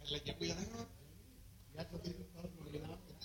lagi aku yang ya tadi kalau mau bilang